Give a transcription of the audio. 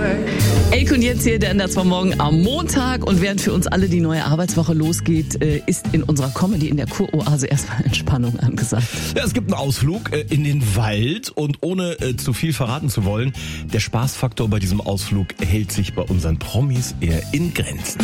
Elk und jetzt hier der NDR2 Morgen am Montag. Und während für uns alle die neue Arbeitswoche losgeht, ist in unserer Comedy in der Kuroase erstmal Entspannung angesagt. Ja, es gibt einen Ausflug in den Wald und ohne zu viel verraten zu wollen, der Spaßfaktor bei diesem Ausflug hält sich bei unseren Promis eher in Grenzen.